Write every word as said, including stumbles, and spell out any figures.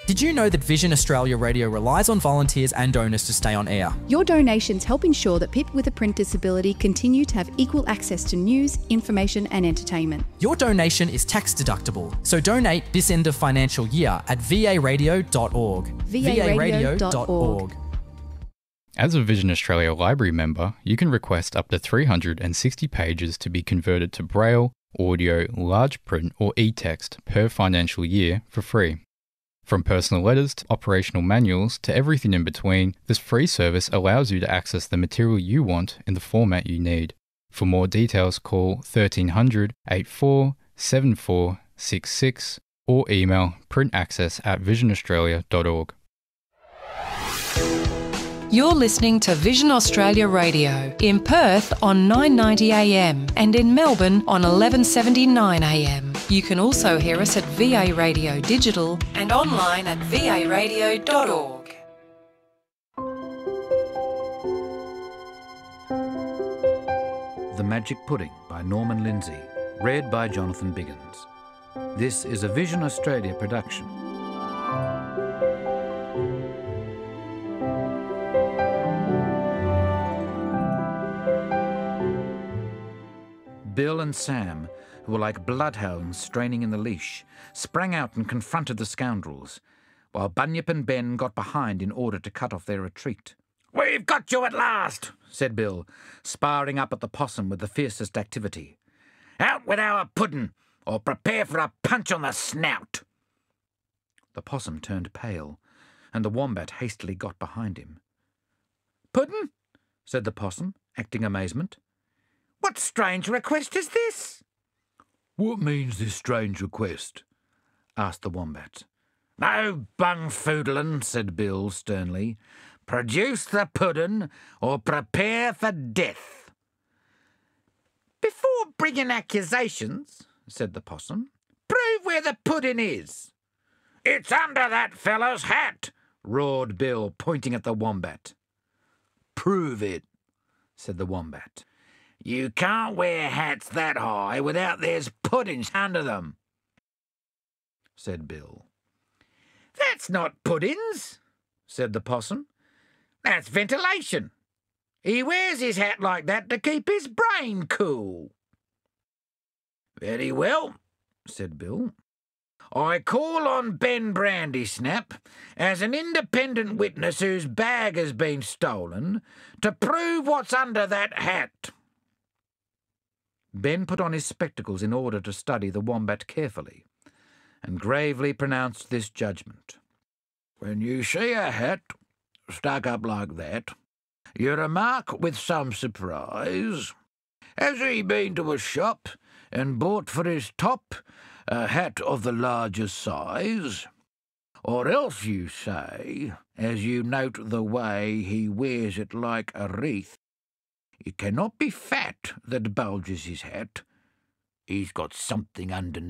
Did you know that Vision Australia Radio relies on volunteers and donors to stay on air? Your donations help ensure that people with a print disability continue to have equal access to news, information and entertainment. Your donation is tax deductible, so donate this end of financial year at v a radio dot org. v a radio dot org. As a Vision Australia Library member, you can request up to three hundred sixty pages to be converted to Braille, audio, large print or e-text per financial year for free. From personal letters to operational manuals to everything in between, this free service allows you to access the material you want in the format you need. For more details, call thirteen hundred, eighty-four, seventy-four, sixty-six or email printaccess at vision australia dot org. You're listening to Vision Australia Radio in Perth on nine ninety A M and in Melbourne on eleven seventy-nine A M. You can also hear us at V A Radio Digital and online at v a radio dot org. The Magic Pudding by Norman Lindsay, read by Jonathan Biggins. This is a Vision Australia production. Bill and Sam, who were like bloodhounds straining in the leash, sprang out and confronted the scoundrels, while Bunyip and Ben got behind in order to cut off their retreat. "We've got you at last," said Bill, sparring up at the possum with the fiercest activity. "Out with our puddin', or prepare for a punch on the snout." The possum turned pale, and the wombat hastily got behind him. "Puddin'?" said the possum, acting amazement. "What strange request is this?" "What means this strange request?" asked the wombat. "No bung-foodlin'," said Bill sternly. "Produce the puddin' or prepare for death." "Before bringing accusations," said the possum, "prove where the puddin' is." "It's under that fellow's hat," roared Bill, pointing at the wombat. "Prove it," said the wombat. "You can't wear hats that high without there's puddings under them," said Bill. "That's not puddings," said the possum. "That's ventilation. He wears his hat like that to keep his brain cool." "Very well," said Bill. "I call on Ben Brandysnap as an independent witness whose bag has been stolen to prove what's under that hat." Ben put on his spectacles in order to study the wombat carefully, and gravely pronounced this judgment. "When you see a hat stuck up like that, you remark with some surprise, 'Has he been to a shop and bought for his top a hat of the largest size?' Or else you say, as you note the way he wears it like a wreath, 'It cannot be fat that bulges his hat. He's got something underneath.'"